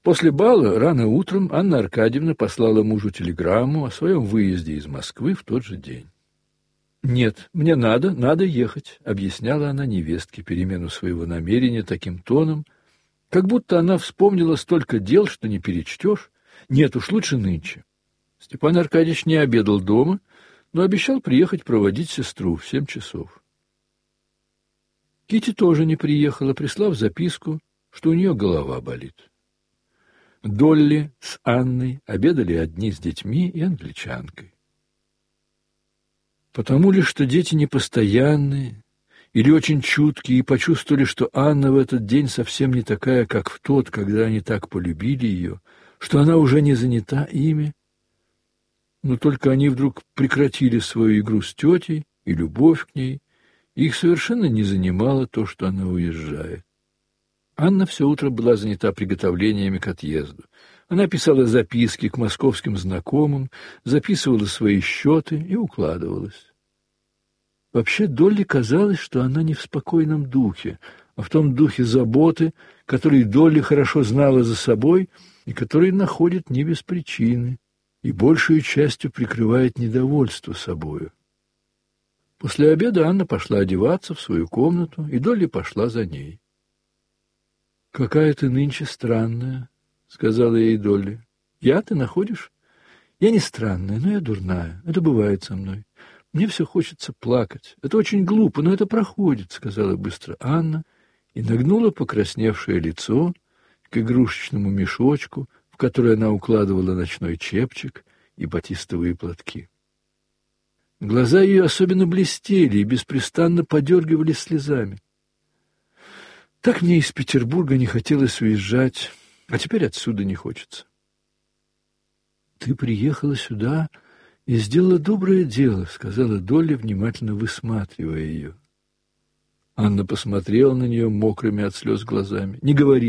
После бала рано утром Анна Аркадьевна послала мужу телеграмму о своем выезде из Москвы в тот же день. «Нет, мне надо ехать», — объясняла она невестке перемену своего намерения таким тоном, как будто она вспомнила столько дел, что не перечтешь. Нет уж, лучше нынче. Степан Аркадьевич не обедал дома, но обещал приехать проводить сестру в 7 часов. Кити тоже не приехала, прислав записку, что у нее голова болит. Долли с Анной обедали одни с детьми и англичанкой. Потому ли, что дети непостоянные или очень чуткие и почувствовали, что Анна в этот день совсем не такая, как в тот, когда они так полюбили ее, что она уже не занята ими, но только они вдруг прекратили свою игру с тетей и любовь к ней, и их совершенно не занимало то, что она уезжает. Анна все утро была занята приготовлениями к отъезду. Она писала записки к московским знакомым, записывала свои счеты и укладывалась. Вообще Долли казалось, что она не в спокойном духе, а в том духе заботы, который Долли хорошо знала за собой и который находит не без причины и большую частью прикрывает недовольство собою. После обеда Анна пошла одеваться в свою комнату, и Долли пошла за ней. «Какая ты нынче странная», — сказала ей Долли. «Я, ты находишь? Я не странная, но я дурная. Это бывает со мной. Мне все хочется плакать. Это очень глупо, но это проходит», — сказала быстро Анна и нагнула покрасневшее лицо к игрушечному мешочку, в который она укладывала ночной чепчик и батистовые платки. Глаза ее особенно блестели и беспрестанно подергивались слезами. «Так мне из Петербурга не хотелось уезжать, а теперь отсюда не хочется». «Ты приехала сюда и сделала доброе дело», — сказала Долли, внимательно высматривая ее. Анна посмотрела на нее мокрыми от слез глазами. «Не говори